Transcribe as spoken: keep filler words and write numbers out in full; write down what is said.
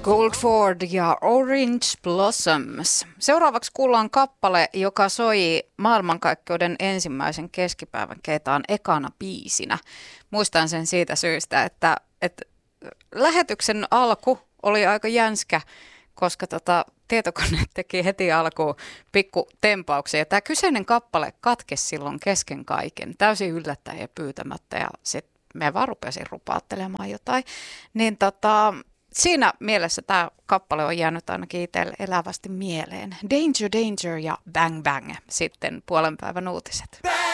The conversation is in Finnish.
Goldford ja Orange Blossoms. Seuraavaksi kuullaan kappale, joka soi maailmankaikkeuden ensimmäisen keskipäivän keitaan ekana biisinä. Muistan sen siitä syystä, että, että lähetyksen alku oli aika jänskä, koska tota, tietokone teki heti alkuun pikku tempauksia. Tämä kyseinen kappale katkesi silloin kesken kaiken, täysin yllättäen ja pyytämättä, ja sitten me vaan rupesin rupaattelemaan jotain. Niin tota... Siinä mielessä tämä kappale on jäänyt ainakin itselle elävästi mieleen. Danger, Danger ja Bang Bang sitten puolen päivän uutiset.